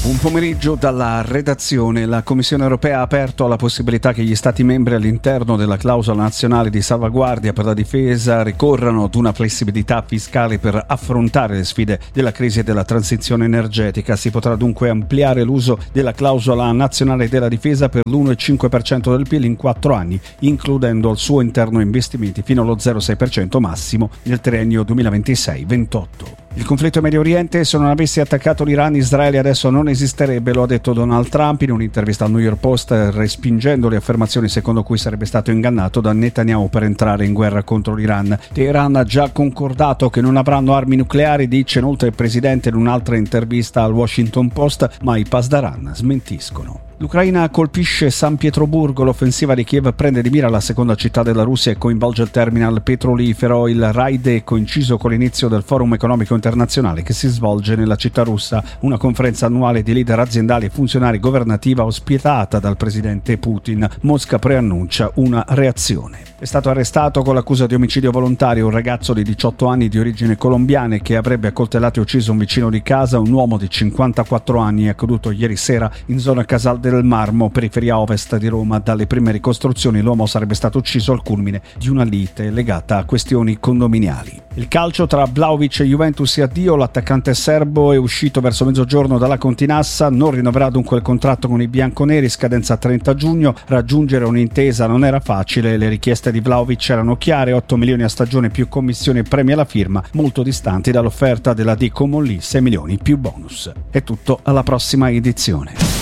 Un pomeriggio dalla redazione. La Commissione europea ha aperto alla possibilità che gli Stati membri all'interno della clausola nazionale di salvaguardia per la difesa ricorrano ad una flessibilità fiscale per affrontare le sfide della crisi e della transizione energetica. Si potrà dunque ampliare l'uso della clausola nazionale della difesa per l'1,5% del PIL in 4 anni, includendo al suo interno investimenti fino allo 0,6% massimo nel triennio 2026-28. Il conflitto in Medio Oriente: se non avessi attaccato l'Iran, Israele adesso non esisterebbe, lo ha detto Donald Trump in un'intervista al New York Post, respingendo le affermazioni secondo cui sarebbe stato ingannato da Netanyahu per entrare in guerra contro l'Iran. Teheran ha già concordato che non avranno armi nucleari, dice inoltre il presidente in un'altra intervista al Washington Post, ma i Pasdaran smentiscono. L'Ucraina colpisce San Pietroburgo, l'offensiva di Kiev prende di mira la seconda città della Russia e coinvolge il terminal petrolifero. Il raid è coinciso con l'inizio del Forum Economico Internazionale che si svolge nella città russa, una conferenza annuale di leader aziendali e funzionari governativa ospitata dal presidente Putin. Mosca preannuncia una reazione. È stato arrestato con l'accusa di omicidio volontario un ragazzo di 18 anni di origine colombiana che avrebbe accoltellato e ucciso un vicino di casa. Un uomo di 54 anni è accaduto ieri sera in zona Casal del Marmo, periferia ovest di Roma. Dalle prime ricostruzioni l'uomo sarebbe stato ucciso al culmine di una lite legata a questioni condominiali. Il calcio tra Vlahovic e Juventus è addio. L'attaccante serbo è uscito verso mezzogiorno dalla Continassa, non rinnoverà dunque il contratto con i bianconeri, scadenza 30 giugno. Raggiungere un'intesa non era facile, le richieste di Vlahovic erano chiare: 8 milioni a stagione più commissioni e premi alla firma, molto distanti dall'offerta della Dico Mollì, 6 milioni più bonus. È tutto, alla prossima edizione.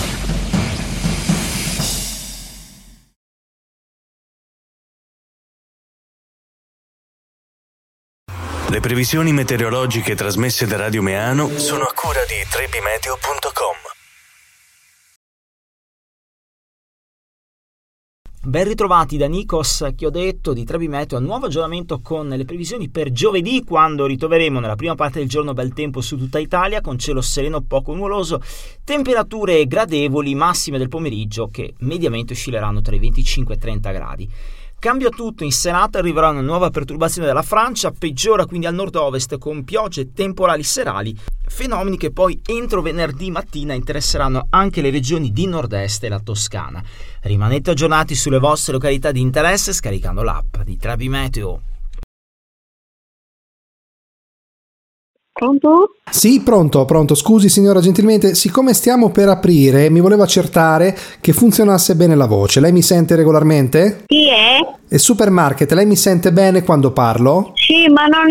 Le previsioni meteorologiche trasmesse da Radio Meano sono a cura di trebimeteo.com. Ben ritrovati da Nikos Chiodetto di Trebi Meteo, a nuovo aggiornamento con le previsioni per giovedì, quando ritroveremo nella prima parte del giorno bel tempo su tutta Italia, con cielo sereno poco nuvoloso, temperature gradevoli, massime del pomeriggio che mediamente oscilleranno tra i 25 e i 30 gradi. Cambia tutto, in serata arriverà una nuova perturbazione dalla Francia, peggiora quindi al nord-ovest con piogge temporali serali, fenomeni che poi entro venerdì mattina interesseranno anche le regioni di nord-est e la Toscana. Rimanete aggiornati sulle vostre località di interesse scaricando l'app di Trebi Meteo. Pronto? Sì, pronto. Scusi signora, gentilmente, siccome stiamo per aprire, mi volevo accertare che funzionasse bene la voce. Lei mi sente regolarmente? Chi è? È Supermarket, lei mi sente bene quando parlo? Sì, ma non